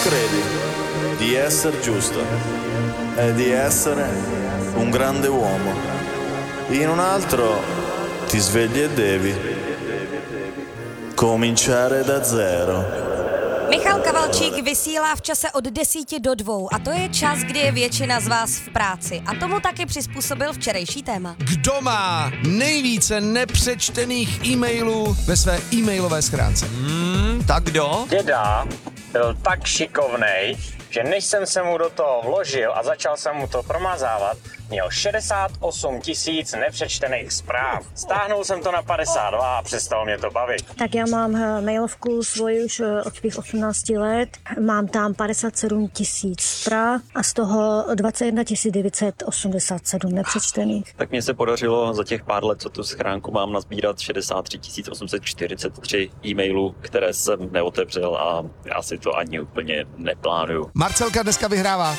credi di essere giusto e di essere un grande uomo. In un altro ti svegli e devi cominciare da zero. Michal Kavalčík vysílá v čase od 10 do 2 a to je čas, kdy je většina z vás v práci. A tomu taky přizpůsobil včerejší téma. Kdo má nejvíce nepřečtených e-mailů ve své e-mailové schránce? Tak kdo? Děda byl tak šikovnej, že než jsem se mu do toho vložil a začal jsem mu to promazávat, měl 68 000 nepřečtených zpráv. Stáhnul jsem to na 52 a přestalo mě to bavit. Tak já mám mailovku svoji už od svých 18 let. Mám tam 57 000 zpráv a z toho 21 987 nepřečtených. Tak mně se podařilo za těch pár let, co tu schránku mám, nazbírat 63 843 e-mailů, které jsem neotevřel a já si to ani úplně neplánuju. Marcelka dneska vyhrává.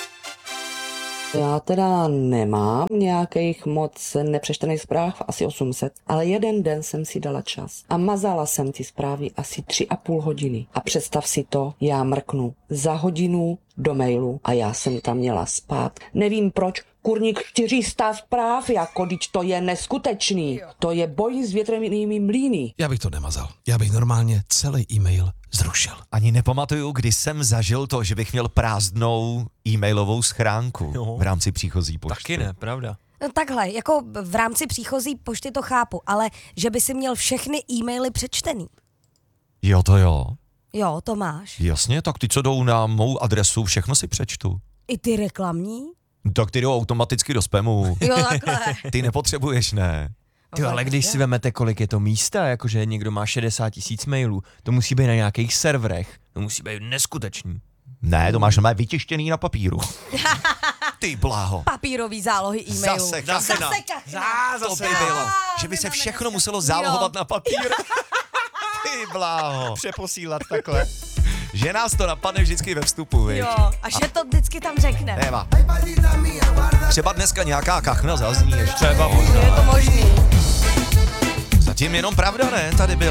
Já teda nemám nějakých moc nepřečtených zpráv, asi 800, ale jeden den jsem si dala čas a mazala jsem ty zprávy asi 3,5 hodiny. A představ si to, já mrknu za hodinu do mailu a já jsem tam měla spát. Nevím proč, kurník 400 zpráv, jako když to je neskutečný. To je boj s větrnými mlýny. Já bych to nemazal. Já bych normálně celý e-mail zrušil. Ani nepamatuju, kdy jsem zažil to, že bych měl prázdnou e-mailovou schránku v rámci příchozí pošty. Taky ne, pravda. No takhle, jako v rámci příchozí pošty to chápu, ale že by si měl všechny e-maily přečtený. Jo, to jo. Jo, to máš. Jasně, tak ty, co jdou na mou adresu, všechno si přečtu. I ty reklamní? Tak ty jdou automaticky do spamu. Jo, takhle. Ty nepotřebuješ, ne. Ty, ale když si vemete, kolik je to místa, jakože někdo má 60 000 mailů, to musí být na nějakých serverech, to musí být neskutečný. Ne, to máš normálně vytištěný na papíru. Ty bláho. Papírový zálohy e-mailů. Zase kachna. To by bylo, že by se všechno muselo zálohovat na papír. Ty bláho. Přeposílat takhle. Že nás to napadne vždycky ve vstupu, viď? Jo, a že to vždycky tam řekne. Eva. Třeba dneska nějaká kachna zazní ještě. Třeba možná. Je to možný. Zatím jenom pravda, ne? Tady byla.